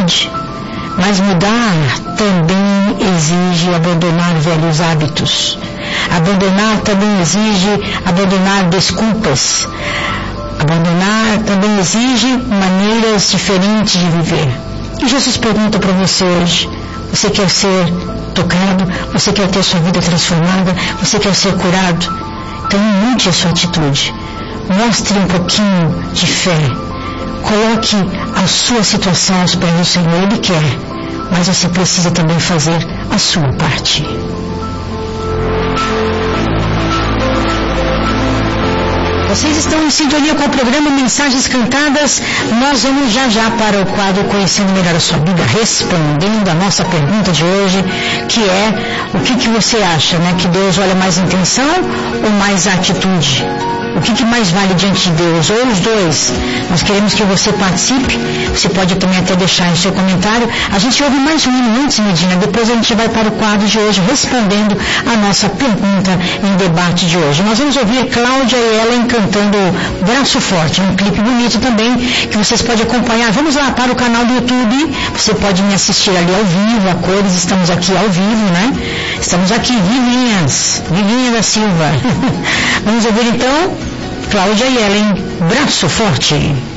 atitude. Mas mudar também exige abandonar velhos hábitos. Abandonar também exige abandonar desculpas. Abandonar também exige maneiras diferentes de viver. E Jesus pergunta para você hoje: você quer ser tocado? Você quer ter sua vida transformada? Você quer ser curado? Então mude a sua atitude. Mostre um pouquinho de fé. Coloque a sua situação aos pés do Senhor. Ele quer, mas você precisa também fazer a sua parte. Vocês estão em sintonia com o programa Mensagens Cantadas. Nós vamos já para o quadro Conhecendo Melhor a Sua Bíblia, respondendo a nossa pergunta de hoje, que é: o que você acha, né? Que Deus olha mais a intenção ou mais a atitude? O que mais vale diante de Deus? Ou os dois? Nós queremos que você participe. Você pode também até deixar em seu comentário. A gente ouve mais um hino antes, Medina. Depois a gente vai para o quadro de hoje, respondendo a nossa pergunta em debate de hoje. Nós vamos ouvir Cláudia e Ellen cantando Braço Forte. Um clipe bonito também, que vocês podem acompanhar. Vamos lá para o canal do YouTube. Você pode me assistir ali ao vivo, a cores. Estamos aqui ao vivo, né? Estamos aqui, Vivinha da Silva. Vamos ouvir então Cláudia e Ellen, Braço Forte.